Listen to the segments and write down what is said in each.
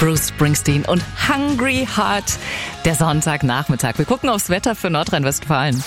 Bruce Springsteen und Hungry Heart. Der Sonntagnachmittag. Wir gucken aufs Wetter für Nordrhein-Westfalen.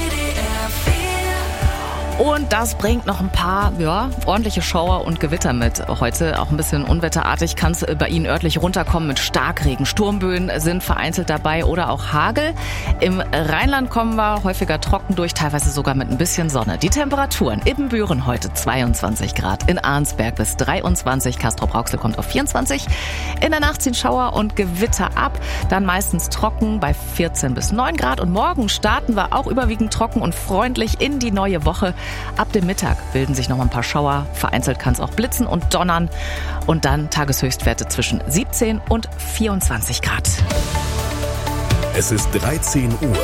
Und das bringt noch ein paar, ordentliche Schauer und Gewitter mit. Heute auch ein bisschen unwetterartig kann es bei Ihnen örtlich runterkommen mit Starkregen. Sturmböen sind vereinzelt dabei oder auch Hagel. Im Rheinland kommen wir häufiger trocken durch, teilweise sogar mit ein bisschen Sonne. Die Temperaturen: Ibbenbüren heute 22 Grad, in Arnsberg bis 23, Castrop-Rauxel kommt auf 24. In der Nacht ziehen Schauer und Gewitter ab, dann meistens trocken bei 14 bis 9 Grad. Und morgen starten wir auch überwiegend trocken und freundlich in die neue Woche. Ab dem Mittag bilden sich noch ein paar Schauer. Vereinzelt kann es auch blitzen und donnern. Und dann Tageshöchstwerte zwischen 17 und 24 Grad. Es ist 13 Uhr.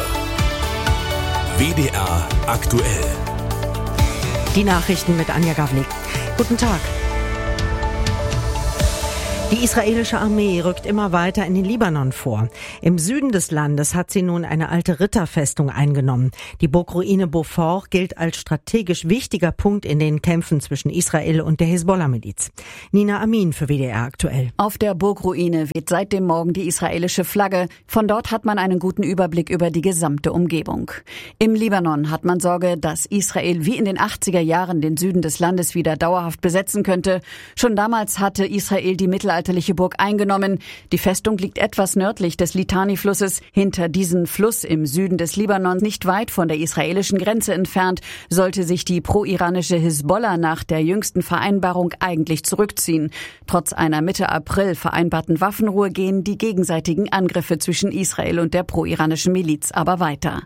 WDR aktuell. Die Nachrichten mit Anja Gavlik. Guten Tag. Die israelische Armee rückt immer weiter in den Libanon vor. Im Süden des Landes hat sie nun eine alte Ritterfestung eingenommen. Die Burgruine Beaufort gilt als strategisch wichtiger Punkt in den Kämpfen zwischen Israel und der Hisbollah-Miliz. Nina Amin für WDR aktuell. Auf der Burgruine weht seit dem Morgen die israelische Flagge. Von dort hat man einen guten Überblick über die gesamte Umgebung. Im Libanon hat man Sorge, dass Israel wie in den 80er Jahren den Süden des Landes wieder dauerhaft besetzen könnte. Schon damals hatte Israel die mittelalterliche Burg eingenommen. Die Festung liegt etwas nördlich des Litani-Flusses. Hinter diesem Fluss im Süden des Libanon, nicht weit von der israelischen Grenze entfernt, sollte sich die pro-iranische Hisbollah nach der jüngsten Vereinbarung eigentlich zurückziehen. Trotz einer Mitte April vereinbarten Waffenruhe gehen die gegenseitigen Angriffe zwischen Israel und der pro-iranischen Miliz aber weiter.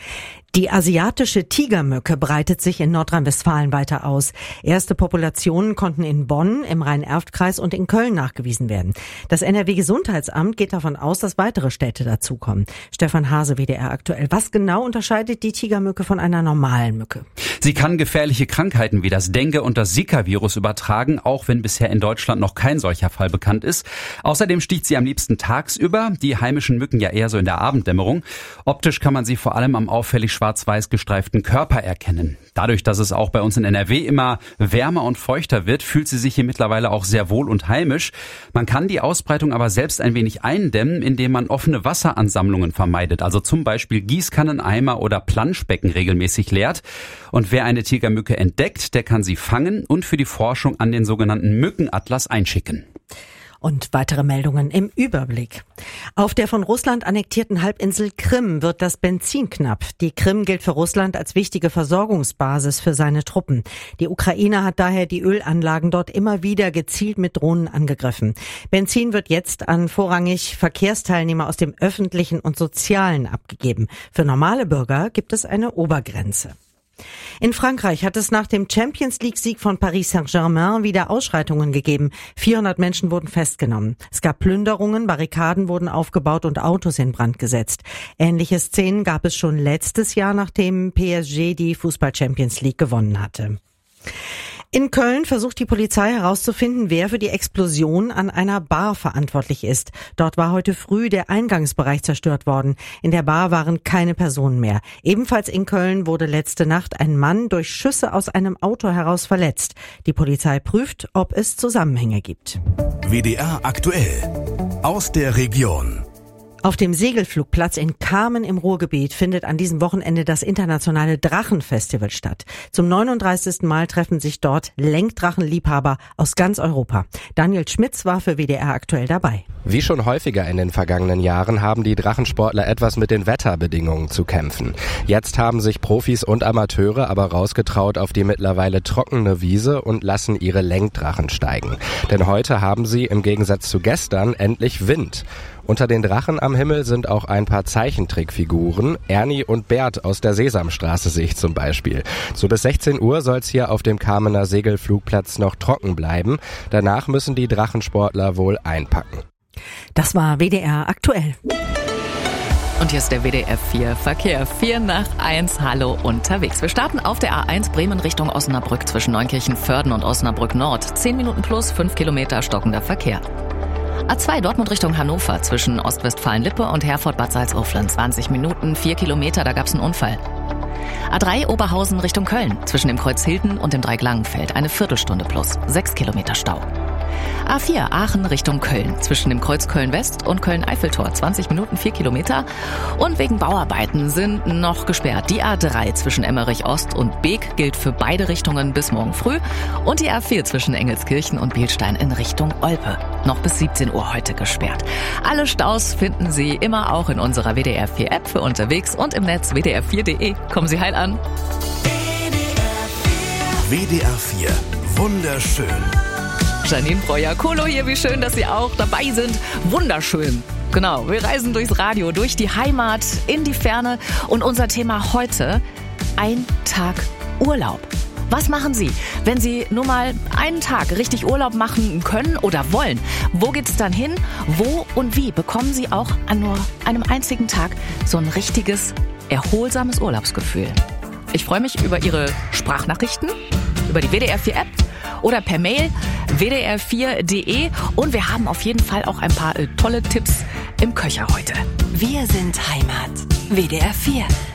Die asiatische Tigermücke breitet sich in Nordrhein-Westfalen weiter aus. Erste Populationen konnten in Bonn, im Rhein-Erft-Kreis und in Köln nachgewiesen werden. Das NRW-Gesundheitsamt geht davon aus, dass weitere Städte dazukommen. Stefan Hase, WDR aktuell. Was genau unterscheidet die Tigermücke von einer normalen Mücke? Sie kann gefährliche Krankheiten wie das Dengue- und das Zika-Virus übertragen, auch wenn bisher in Deutschland noch kein solcher Fall bekannt ist. Außerdem sticht sie am liebsten tagsüber, die heimischen Mücken ja eher so in der Abenddämmerung. Optisch kann man sie vor allem am auffällig schwarz-weiß gestreiften Körper erkennen. Dadurch, dass es auch bei uns in NRW immer wärmer und feuchter wird, fühlt sie sich hier mittlerweile auch sehr wohl und heimisch. Man kann die Ausbreitung aber selbst ein wenig eindämmen, indem man offene Wasseransammlungen vermeidet, also zum Beispiel Gießkannen, Eimer oder Planschbecken regelmäßig leert. Und wer eine Tigermücke entdeckt, der kann sie fangen und für die Forschung an den sogenannten Mückenatlas einschicken. Und weitere Meldungen im Überblick. Auf der von Russland annektierten Halbinsel Krim wird das Benzin knapp. Die Krim gilt für Russland als wichtige Versorgungsbasis für seine Truppen. Die Ukraine hat daher die Ölanlagen dort immer wieder gezielt mit Drohnen angegriffen. Benzin wird jetzt an vorrangig Verkehrsteilnehmer aus dem öffentlichen und sozialen abgegeben. Für normale Bürger gibt es eine Obergrenze. In Frankreich hat es nach dem Champions-League-Sieg von Paris Saint-Germain wieder Ausschreitungen gegeben. 400 Menschen wurden festgenommen. Es gab Plünderungen, Barrikaden wurden aufgebaut und Autos in Brand gesetzt. Ähnliche Szenen gab es schon letztes Jahr, nachdem PSG die Fußball-Champions League gewonnen hatte. In Köln versucht die Polizei herauszufinden, wer für die Explosion an einer Bar verantwortlich ist. Dort war heute früh der Eingangsbereich zerstört worden. In der Bar waren keine Personen mehr. Ebenfalls in Köln wurde letzte Nacht ein Mann durch Schüsse aus einem Auto heraus verletzt. Die Polizei prüft, ob es Zusammenhänge gibt. WDR aktuell. Aus der Region. Auf dem Segelflugplatz in Kamen im Ruhrgebiet findet an diesem Wochenende das internationale Drachenfestival statt. Zum 39. Mal treffen sich dort Lenkdrachenliebhaber aus ganz Europa. Daniel Schmitz war für WDR aktuell dabei. Wie schon häufiger in den vergangenen Jahren haben die Drachensportler etwas mit den Wetterbedingungen zu kämpfen. Jetzt haben sich Profis und Amateure aber rausgetraut auf die mittlerweile trockene Wiese und lassen ihre Lenkdrachen steigen. Denn heute haben sie im Gegensatz zu gestern endlich Wind. Unter den Drachen am Himmel sind auch ein paar Zeichentrickfiguren. Ernie und Bert aus der Sesamstraße sehe ich zum Beispiel. So bis 16 Uhr soll es hier auf dem Kamener Segelflugplatz noch trocken bleiben. Danach müssen die Drachensportler wohl einpacken. Das war WDR aktuell. Und hier ist der WDR 4 Verkehr. 4 nach 1, hallo unterwegs. Wir starten auf der A1 Bremen Richtung Osnabrück zwischen Neunkirchen-Vörden und Osnabrück Nord. 10 Minuten plus 5 Kilometer stockender Verkehr. A2 Dortmund Richtung Hannover zwischen Ostwestfalen-Lippe und Herford-Bad Salzuflen. 20 Minuten, 4 Kilometer, da gab's einen Unfall. A3 Oberhausen Richtung Köln zwischen dem Kreuz Hilden und dem Dreieck Langenfeld. Eine Viertelstunde plus 6 Kilometer Stau. A4 Aachen Richtung Köln. Zwischen dem Kreuz Köln-West und Köln-Eiffeltor 20 Minuten 4 Kilometer. Und wegen Bauarbeiten sind noch gesperrt die A3 zwischen Emmerich-Ost und Beek gilt für beide Richtungen bis morgen früh. Und die A4 zwischen Engelskirchen und Bielstein in Richtung Olpe. Noch bis 17 Uhr heute gesperrt. Alle Staus finden Sie immer auch in unserer WDR 4 App für unterwegs und im Netz wdr4.de. Kommen Sie heil an. WDR 4. Wunderschön. Janine Breuer-Kolo hier, wie schön, dass Sie auch dabei sind. Wunderschön. Genau, wir reisen durchs Radio, durch die Heimat, in die Ferne. Und unser Thema heute, ein Tag Urlaub. Was machen Sie, wenn Sie nur mal einen Tag richtig Urlaub machen können oder wollen? Wo geht's dann hin? Wo und wie bekommen Sie auch an nur einem einzigen Tag so ein richtiges, erholsames Urlaubsgefühl? Ich freue mich über Ihre Sprachnachrichten, über die WDR 4 App oder per Mail wdr4.de und wir haben auf jeden Fall auch ein paar tolle Tipps im Köcher heute. Wir sind Heimat. WDR 4.